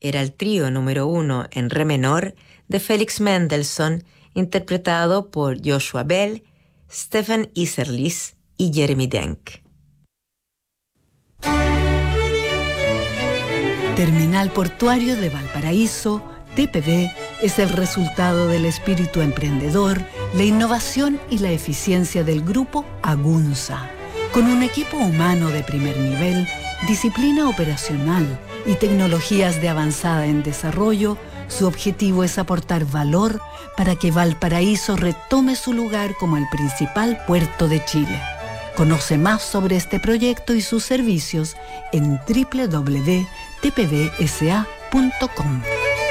era el trío número 1 en re menor de Felix Mendelssohn, interpretado por Joshua Bell, Stefan Isserlis y Jeremy Denk. Terminal Portuario de Valparaíso, TPV, es el resultado del espíritu emprendedor, la innovación y la eficiencia del grupo Agunza. Con un equipo humano de primer nivel, disciplina operacional y tecnologías de avanzada en desarrollo, su objetivo es aportar valor para que Valparaíso retome su lugar como el principal puerto de Chile. Conoce más sobre este proyecto y sus servicios en www.tpvsa.com.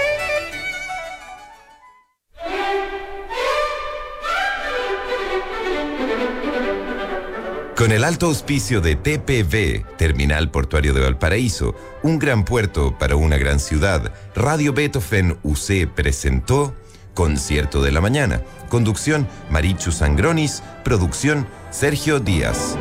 Con el alto auspicio de TPV, Terminal Portuario de Valparaíso, un gran puerto para una gran ciudad, Radio Beethoven UC presentó Concierto de la Mañana. Conducción, Marichu Sangronis. Producción, Sergio Díaz.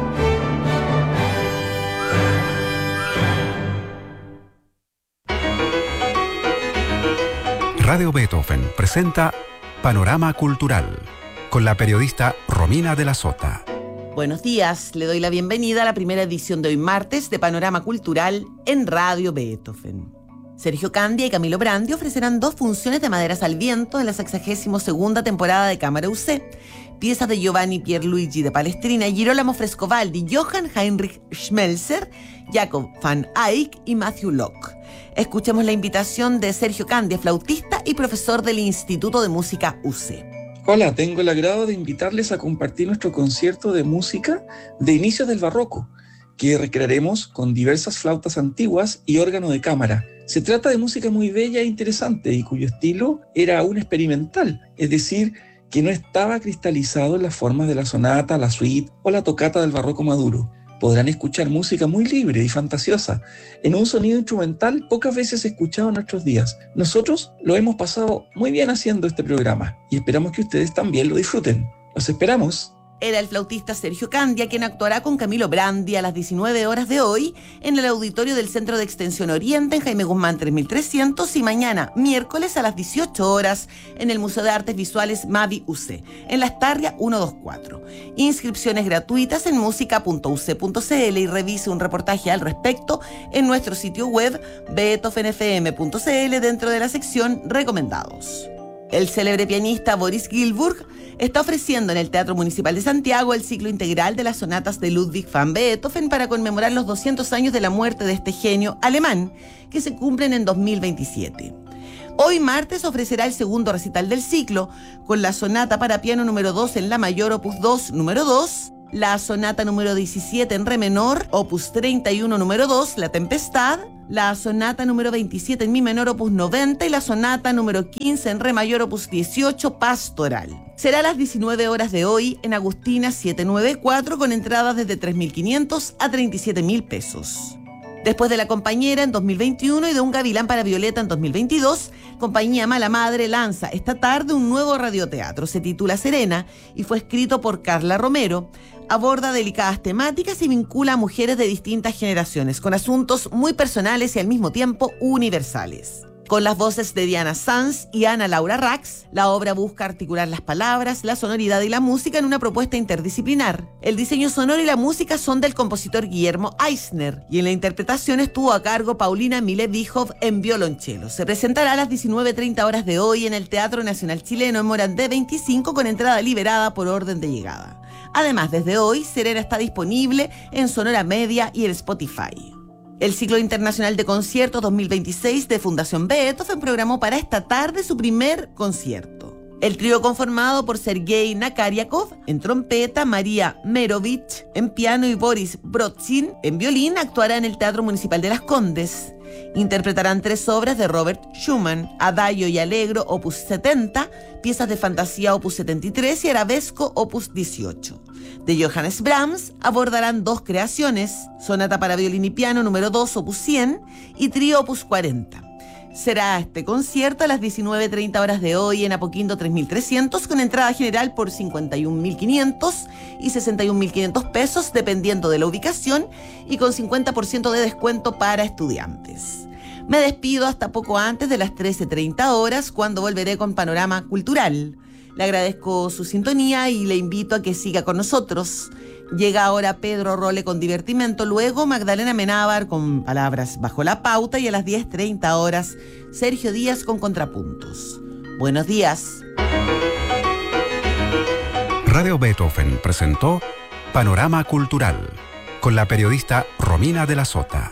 Radio Beethoven presenta Panorama Cultural con la periodista Romina de la Sota. Buenos días, le doy la bienvenida a la primera edición de hoy martes de Panorama Cultural en Radio Beethoven. Sergio Candia y Camilo Brandi ofrecerán 2 funciones de Maderas al Viento en la 62ª temporada de Cámara UC. Piezas de Giovanni Pierluigi de Palestrina, Girolamo Frescobaldi, Johann Heinrich Schmelzer, Jacob van Eyck y Matthew Locke. Escuchemos la invitación de Sergio Candia, flautista y profesor del Instituto de Música UC. Hola, tengo el agrado de invitarles a compartir nuestro concierto de música de inicios del barroco, que recrearemos con diversas flautas antiguas y órgano de cámara. Se trata de música muy bella e interesante y cuyo estilo era aún experimental, es decir, que no estaba cristalizado en las formas de la sonata, la suite o la tocata del barroco maduro. Podrán escuchar música muy libre y fantasiosa, en un sonido instrumental pocas veces escuchado en nuestros días. Nosotros lo hemos pasado muy bien haciendo este programa y esperamos que ustedes también lo disfruten. ¡Los esperamos! Era el flautista Sergio Candia, quien actuará con Camilo Brandi a las 19 horas de hoy en el auditorio del Centro de Extensión Oriente en Jaime Guzmán 3300 y mañana, miércoles a las 18 horas en el Museo de Artes Visuales Mavi UC, en Las Tarrias 124. Inscripciones gratuitas en música.uc.cl y revise un reportaje al respecto en nuestro sitio web beethovenfm.cl dentro de la sección Recomendados. El célebre pianista Boris Gilburg está ofreciendo en el Teatro Municipal de Santiago el ciclo integral de las sonatas de Ludwig van Beethoven para conmemorar los 200 años de la muerte de este genio alemán, que se cumplen en 2027. Hoy martes ofrecerá el segundo recital del ciclo, con la sonata para piano número 2 en la mayor, opus 2, número 2, la sonata número 17 en re menor, opus 31, número 2, La Tempestad, la sonata número 27 en mi menor, opus 90, y la sonata número 15 en re mayor, opus 18, Pastoral. Será a las 19 horas de hoy en Agustina 794, con entradas desde 3.500 a 37.000 pesos. Después de La Compañera en 2021 y de Un Gavilán para Violeta en 2022, Compañía Mala Madre lanza esta tarde un nuevo radioteatro. Se titula Serena y fue escrito por Carla Romero. Aborda delicadas temáticas y vincula a mujeres de distintas generaciones con asuntos muy personales y al mismo tiempo universales. Con las voces de Diana Sanz y Ana Laura Rax, la obra busca articular las palabras, la sonoridad y la música en una propuesta interdisciplinar. El diseño sonoro y la música son del compositor Guillermo Eisner y en la interpretación estuvo a cargo Paulina Mile-Bijov en violonchelo. Se presentará a las 19:30 horas de hoy en el Teatro Nacional Chileno en Morandé 25 con entrada liberada por orden de llegada. Además, desde hoy, Serena está disponible en Sonora Media y el Spotify. El Ciclo Internacional de Conciertos 2026 de Fundación Beethoven programó para esta tarde su primer concierto. El trío conformado por Sergei Nakariakov en trompeta, María Merovich en piano y Boris Brodzin en violín actuará en el Teatro Municipal de Las Condes. Interpretarán 3 obras de Robert Schumann, Adagio y Allegro, opus 70, piezas de fantasía, opus 73 y arabesco, opus 18. De Johannes Brahms abordarán 2 creaciones, sonata para violín y piano número 2, opus 100, y trío, opus 40. Será este concierto a las 19:30 horas de hoy en Apoquindo 3300 con entrada general por 51.500 y 61.500 pesos dependiendo de la ubicación y con 50% de descuento para estudiantes. Me despido hasta poco antes de las 13:30 horas, cuando volveré con Panorama Cultural. Le agradezco su sintonía y le invito a que siga con nosotros. Llega ahora Pedro Role con Divertimento, luego Magdalena Menábar con Palabras Bajo la Pauta y a las 10:30 horas Sergio Díaz con Contrapuntos. Buenos días. Radio Beethoven presentó Panorama Cultural con la periodista Romina de la Sota.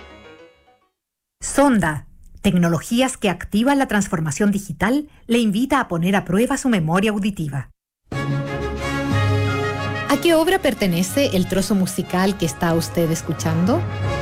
Sonda, tecnologías que activan la transformación digital, le invita a poner a prueba su memoria auditiva. ¿A qué obra pertenece el trozo musical que está usted escuchando?